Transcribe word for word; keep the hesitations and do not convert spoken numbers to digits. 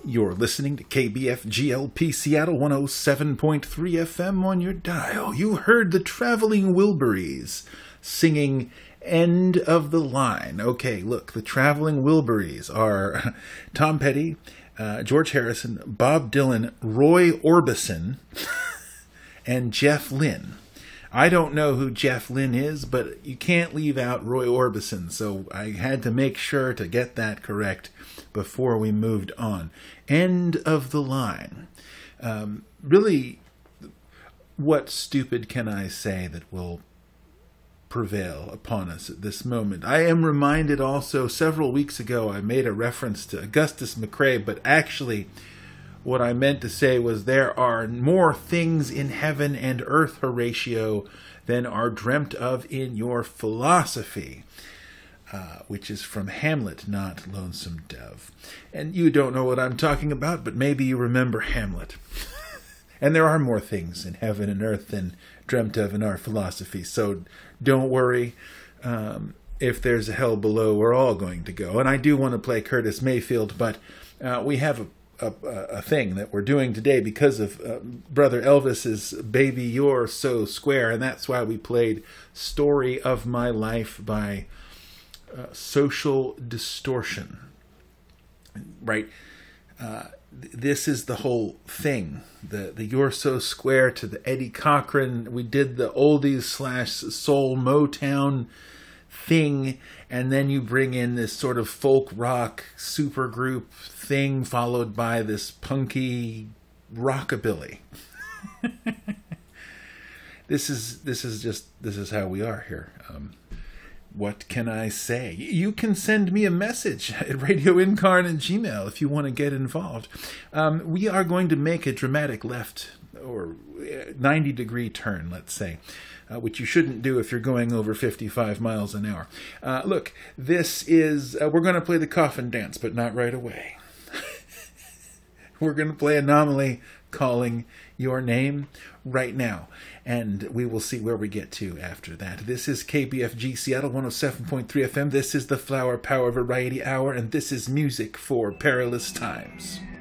You're listening to K B F G L P Seattle one oh seven point three F M on your dial. You heard the Traveling Wilburys singing End of the Line. Okay, look, the Traveling Wilburys are Tom Petty, uh, George Harrison, Bob Dylan, Roy Orbison, and Jeff Lynne. I don't know who Jeff Lynne is, but you can't leave out Roy Orbison, so I had to make sure to get that correct before we moved on. End of the Line. Um, really, what stupid can I say that will prevail upon us at this moment? I am reminded also, several weeks ago, I made a reference to Augustus McCrae, but actually what I meant to say was there are more things in heaven and earth, Horatio, than are dreamt of in your philosophy. Uh, which is from Hamlet, not Lonesome Dove. And you don't know what I'm talking about, but maybe you remember Hamlet. And there are more things in heaven and earth than dreamt of in our philosophy. So don't worry. Um, if there's a hell below, we're all going to go. And I do want to play Curtis Mayfield, but uh, we have a, a, a thing that we're doing today because of uh, Brother Elvis's Baby You're So Square. And that's why we played Story of My Life by Uh, Social Distortion, right? Uh, th- this is the whole thing. The the You're So Square to the Eddie Cochran. We did the oldies slash soul Motown thing, and then you bring in this sort of folk rock supergroup thing, followed by this punky rockabilly. This is this is just this is how we are here. Um, What can I say? You can send me a message at Radio Incarn and Gmail if you want to get involved. Um, we are going to make a dramatic left or ninety degree turn, let's say, uh, which you shouldn't do if you're going over fifty-five miles an hour. Uh, look, this is, uh, we're going to play the coffin dance, but not right away. We're going to play Anomaly calling your name right now, and we will see where we get to after that. This is K B F G Seattle one oh seven point three F M. This is the Flower Power Variety Hour, and this is music for perilous times.